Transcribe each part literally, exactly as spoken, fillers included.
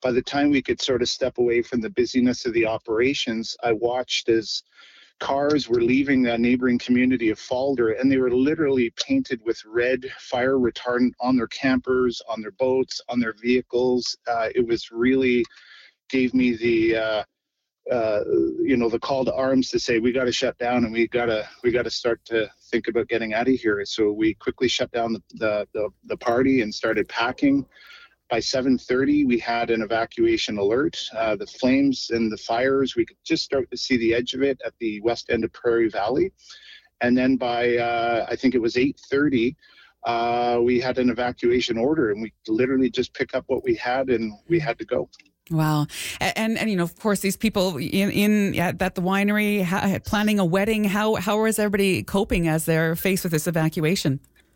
by the time we could sort of step away from the busyness of the operations, I watched as cars were leaving a neighboring community of Falder, and they were literally painted with red fire retardant on their campers, on their boats, on their vehicles. Uh, it was really gave me the, uh, uh, you know, the call to arms to say, we got to shut down and we got to we got to start to think about getting out of here. So we quickly shut down the, the, the, the party and started packing. By seven thirty, we had an evacuation alert. Uh, the flames and the fires, we could just start to see the edge of it at the west end of Prairie Valley. And then by, uh, I think it was eight thirty, uh, we had an evacuation order, and we literally just pick up what we had and we had to go. Wow. And, and, and you know, of course, these people in, in at, at the winery ha, planning a wedding, how, how is everybody coping as they're faced with this evacuation?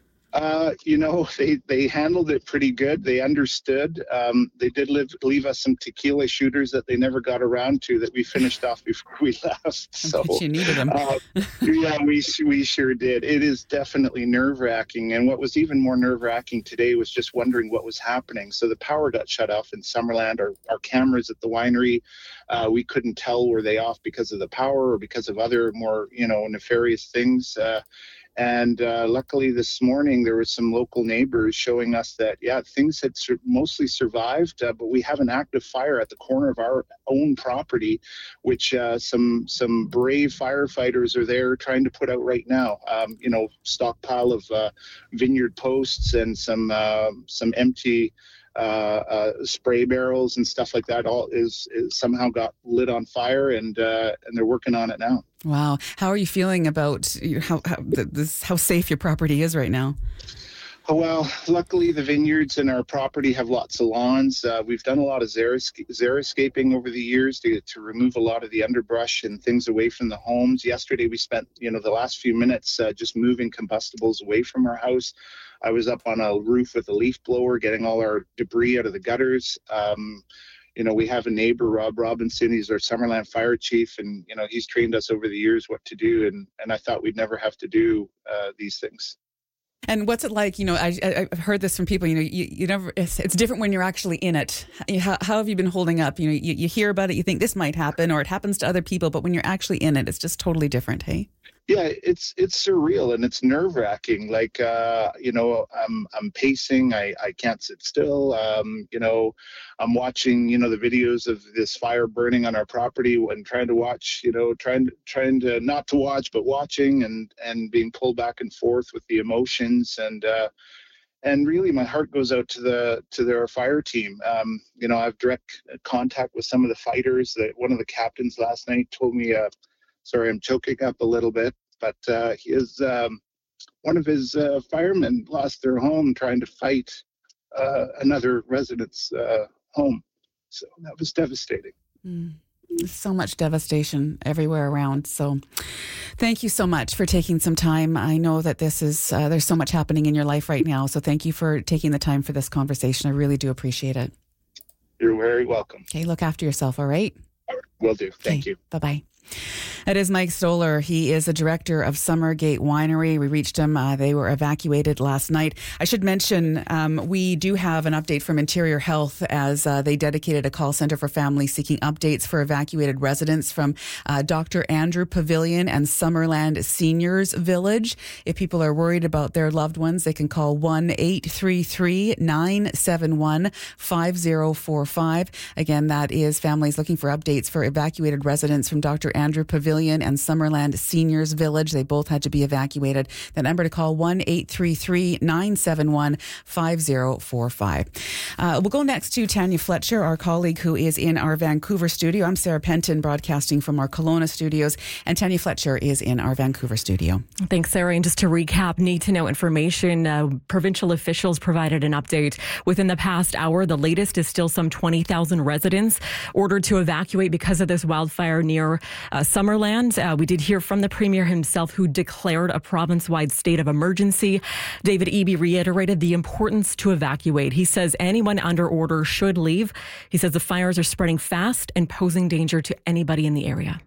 Uh, you know, they, they handled it pretty good. They understood. Um, they did live, leave us some tequila shooters that they never got around to that we finished off before we left. So you needed them. uh, yeah, we we sure did. It is definitely nerve-wracking. And what was even more nerve-wracking today was just wondering what was happening. So the power got shut off in Summerland. Our, our cameras at the winery, uh, we couldn't tell were they off because of the power or because of other more, you know, nefarious things. Uh, And uh, luckily this morning, there were some local neighbors showing us that, yeah, things had sur- mostly survived, uh, but we have an active fire at the corner of our own property, which uh, some some brave firefighters are there trying to put out right now. Um, you know, stockpile of uh, vineyard posts and some uh, some empty Uh, uh, spray barrels and stuff like that all is, is somehow got lit on fire, and uh, and they're working on it now. Wow. How are you feeling about how how, this, how safe your property is right now? Oh, well, luckily the vineyards in our property have lots of lawns. Uh, we've done a lot of xerisca- xeriscaping over the years to, to remove a lot of the underbrush and things away from the homes. Yesterday we spent, you know, the last few minutes uh, just moving combustibles away from our house. I was up on a roof with a leaf blower, getting all our debris out of the gutters. Um, you know, we have a neighbor, Rob Robinson. He's our Summerland fire chief, and, you know, he's trained us over the years what to do. And, and I thought we'd never have to do uh, these things. And what's it like? You know, I, I, I've heard this from people. You know, you, you never. It's, it's different when you're actually in it. How, how have you been holding up? You know, you, you hear about it, you think this might happen, or it happens to other people, but when you're actually in it, it's just totally different. Hey. Yeah, it's it's surreal and it's nerve wracking. Like, uh, you know, I'm I'm pacing. I, I can't sit still. Um, you know, I'm watching, you know, the videos of this fire burning on our property and trying to watch, you know, trying to trying to not to watch, but watching and and being pulled back and forth with the emotions. And uh, and really, my heart goes out to the to their fire team. Um, you know, I have direct contact with some of the fighters. That one of the captains last night told me. Uh, Sorry, I'm choking up a little bit, but uh, he is, um, one of his uh, firemen lost their home trying to fight uh, another resident's uh, home. So that was devastating. Mm. So much devastation everywhere around. So thank you so much for taking some time. I know that this is, uh, there's so much happening in your life right now. So thank you for taking the time for this conversation. I really do appreciate it. You're very welcome. Okay, look after yourself, all right? All right, will do. Thank okay, you. Bye-bye. That is Mike Stoller. He is the director of Summergate Winery. We reached him. Uh, they were evacuated last night. I should mention um, we do have an update from Interior Health as uh, they dedicated a call center for families seeking updates for evacuated residents from uh, Doctor Andrew Pavilion and Summerland Seniors Village. If people are worried about their loved ones, they can call one eight three three, nine seven one, five zero four five. Again, that is families looking for updates for evacuated residents from Doctor Andrew Pavilion and Summerland Seniors Village. They both had to be evacuated. The number to call one eight three three, nine seven one, five zero four five. Uh, we'll go next to Tanya Fletcher, our colleague who is in our Vancouver studio. I'm Sarah Penton, broadcasting from our Kelowna studios, and Tanya Fletcher is in our Vancouver studio. Thanks, Sarah. And just to recap, need to know information. Uh, provincial officials provided an update within the past hour. The latest is still some twenty thousand residents ordered to evacuate because of this wildfire near Uh, Summerland. Uh, we did hear from the Premier himself, who declared a province-wide state of emergency. David Eby reiterated the importance to evacuate. He says anyone under order should leave. He says the fires are spreading fast and posing danger to anybody in the area.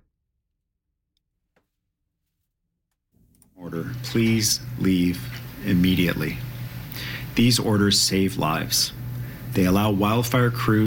Order, please leave immediately. These orders save lives. They allow wildfire crews